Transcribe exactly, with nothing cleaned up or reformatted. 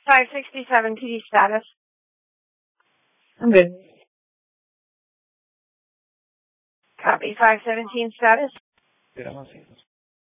five sixty-seven P D status. I'm good. Copy. five seventeen status. Good, I'm not seeing this.